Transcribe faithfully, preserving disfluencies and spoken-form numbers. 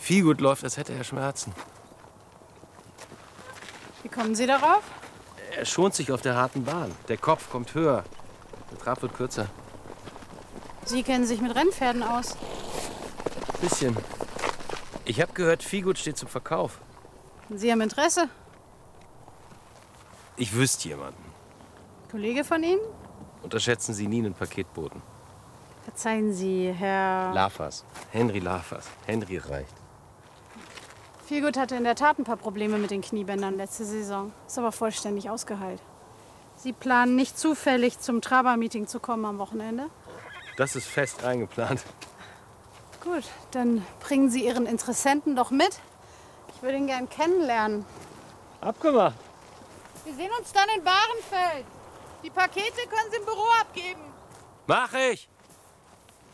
Viehgut läuft, als hätte er Schmerzen. Wie kommen Sie darauf? Er schont sich auf der harten Bahn. Der Kopf kommt höher. Der Trab wird kürzer. Sie kennen sich mit Rennpferden aus. Bisschen. Ich habe gehört, Viehgut steht zum Verkauf. Sie haben Interesse? Ich wüsste jemanden. Kollege von Ihnen? Unterschätzen Sie nie einen Paketboten. Verzeihen Sie, Herr... Lafers. Henry Lafers. Henry reicht. Viehgut hatte in der Tat ein paar Probleme mit den Kniebändern letzte Saison. Ist aber vollständig ausgeheilt. Sie planen nicht zufällig zum Traber-Meeting zu kommen am Wochenende? Das ist fest eingeplant. Gut, dann bringen Sie Ihren Interessenten doch mit. Ich würde ihn gern kennenlernen. Abgemacht. Wir sehen uns dann in Bahrenfeld. Die Pakete können Sie im Büro abgeben. Mach ich!